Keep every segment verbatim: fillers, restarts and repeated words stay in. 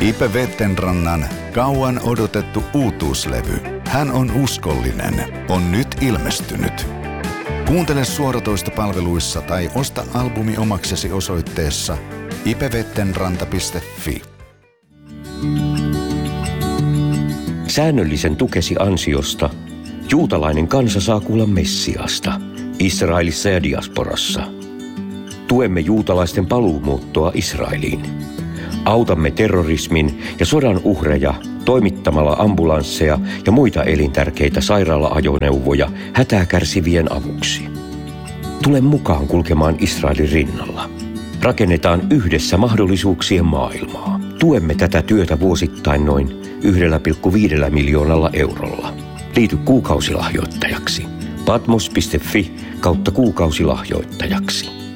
Ipe Vettenrannan kauan odotettu uutuuslevy Hän on uskollinen on nyt ilmestynyt. Kuuntele suoratoista palveluissa tai osta albumi omaksesi osoitteessa ipevettenranta piste fi. Säännöllisen tukesi ansiosta juutalainen kansa saa kuulla Messiasta Israelissa ja diasporassa. Tuemme juutalaisten paluumuuttoa Israeliin. Autamme terrorismin ja sodan uhreja toimittamalla ambulansseja ja muita elintärkeitä sairaala-ajoneuvoja hätää kärsivien avuksi. Tule mukaan kulkemaan Israelin rinnalla. Rakennetaan yhdessä mahdollisuuksien maailmaa. Tuemme tätä työtä vuosittain noin yksi pilkku viisi miljoonalla eurolla. Liity kuukausilahjoittajaksi. patmos piste fi kautta kuukausilahjoittajaksi.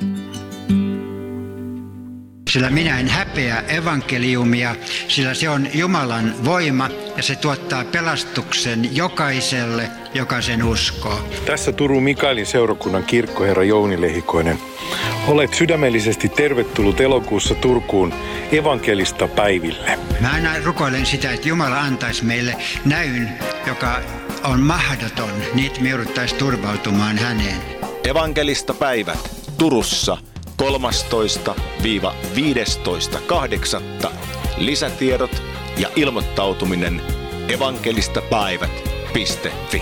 Sillä minä en häpeä evankeliumia, sillä se on Jumalan voima ja se tuottaa pelastuksen jokaiselle, joka sen uskoo. Tässä Turun Mikaelin seurakunnan kirkkoherra Jouni Lehikoinen. Olet sydämellisesti tervetullut elokuussa Turkuun evankelista päiville. Mä aina rukoilen sitä, että Jumala antaisi meille näyn, joka on mahdoton, niin me jouduttaisiin turvautumaan häneen. Evankelista päivät Turussa kolmastoista viidestoista kahdeksatta Lisätiedot ja ilmoittautuminen evankelistapäivät piste fi.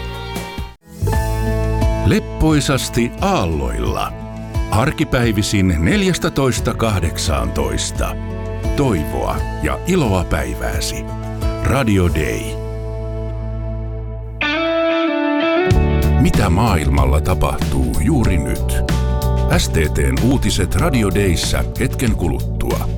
Leppoisasti aalloilla. Arkipäivisin neljätoista kahdeksantoista. Toivoa ja iloa päivääsi. Radio Day. Mitä maailmalla tapahtuu juuri nyt? S T T:n uutiset Radio Dayssä hetken kuluttua.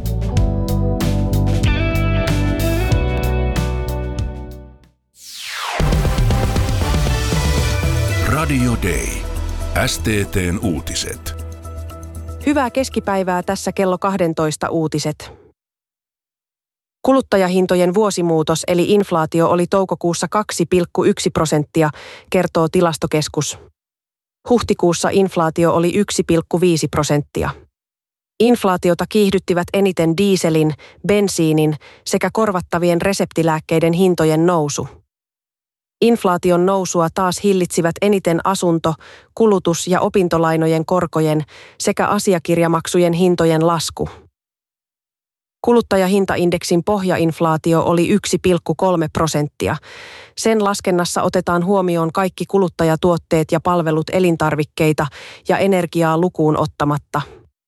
Radio Day. S T T:n uutiset. Hyvää keskipäivää, tässä kello kaksitoista uutiset. Kuluttajahintojen vuosimuutos eli inflaatio oli toukokuussa kaksi pilkku yksi prosenttia, kertoo Tilastokeskus. Huhtikuussa inflaatio oli yksi pilkku viisi prosenttia. Inflaatiota kiihdyttivät eniten dieselin, bensiinin sekä korvattavien reseptilääkkeiden hintojen nousu. Inflaation nousua taas hillitsivät eniten asunto-, kulutus- ja opintolainojen korkojen sekä asiakirjamaksujen hintojen lasku. Kuluttajahintaindeksin pohjainflaatio oli yksi pilkku kolme prosenttia. Sen laskennassa otetaan huomioon kaikki kuluttajatuotteet ja palvelut elintarvikkeita ja energiaa lukuun ottamatta.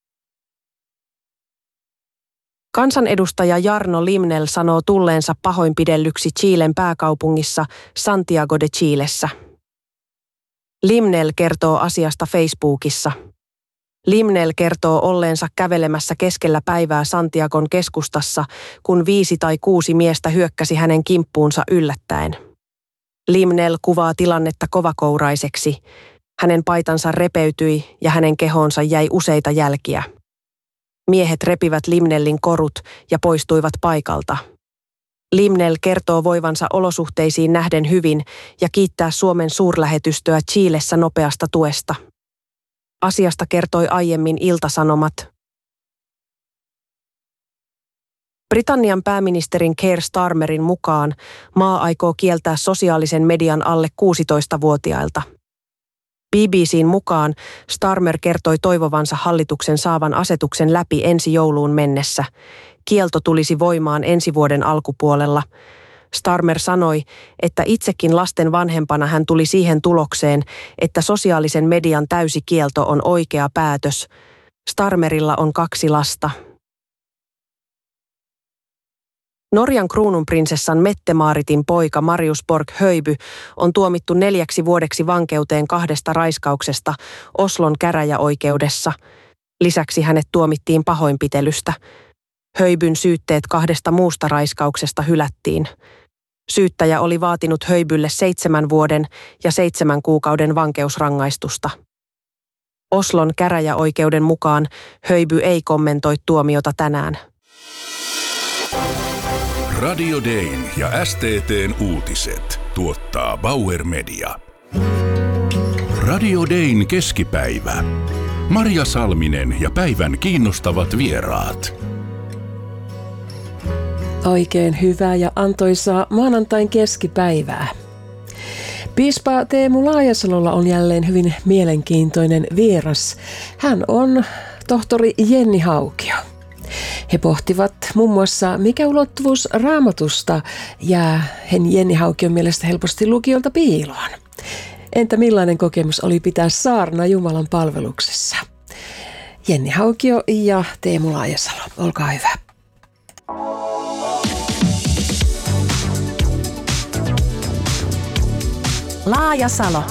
Kansanedustaja Jarno Limnell sanoo tulleensa pahoinpidellyksi Chilen pääkaupungissa Santiago de Chilessä. Limnell kertoo asiasta Facebookissa. Limnell kertoo olleensa kävelemässä keskellä päivää Santiagon keskustassa, kun viisi tai kuusi miestä hyökkäsi hänen kimppuunsa yllättäen. Limnell kuvaa tilannetta kovakouraiseksi. Hänen paitansa repeytyi ja hänen kehoonsa jäi useita jälkiä. Miehet repivät Limnellin korut ja poistuivat paikalta. Limnell kertoo voivansa olosuhteisiin nähden hyvin ja kiittää Suomen suurlähetystöä Chilessä nopeasta tuesta. Asiasta kertoi aiemmin Ilta-Sanomat. Britannian pääministerin Keir Starmerin mukaan maa aikoo kieltää sosiaalisen median alle kuusitoistavuotiailta. B B C:n mukaan Starmer kertoi toivovansa hallituksen saavan asetuksen läpi ensi jouluun mennessä. Kielto tulisi voimaan ensi vuoden alkupuolella. Starmer sanoi, että itsekin lasten vanhempana hän tuli siihen tulokseen, että sosiaalisen median täysi kielto on oikea päätös. Starmerilla on kaksi lasta. Norjan kruununprinsessan Mette-Maaritin poika Marius Borg-Höjby on tuomittu neljäksi vuodeksi vankeuteen kahdesta raiskauksesta Oslon käräjäoikeudessa. Lisäksi hänet tuomittiin pahoinpitelystä. Höjbyn syytteet kahdesta muusta raiskauksesta hylättiin. Syyttäjä oli vaatinut Höjbylle seitsemän vuoden ja seitsemän kuukauden vankeusrangaistusta. Oslon käräjäoikeuden mukaan Höjby ei kommentoi tuomiota tänään. Radio Dayn ja S T T:n uutiset tuottaa Bauer Media. Radio Dayn keskipäivä. Marja Salminen ja päivän kiinnostavat vieraat. Oikein hyvää ja antoisaa maanantain keskipäivää. Piispa Teemu Laajasalolla on jälleen hyvin mielenkiintoinen vieras. Hän on tohtori Jenni Haukio. He pohtivat muun muassa, mikä ulottuvuus Raamatusta jää Jenni Haukion mielestä helposti lukijoilta piiloon. Entä millainen kokemus oli pitää saarna Jumalan palveluksessa? Jenni Haukio ja Teemu Laajasalo, olkaa hyvä. Laajasalo.